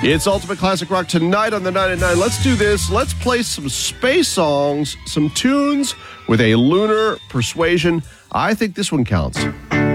It's Ultimate Classic Rock tonight on the 9 at 9. Let's do this. Let's play some space songs, some tunes with a lunar persuasion. I think this one counts.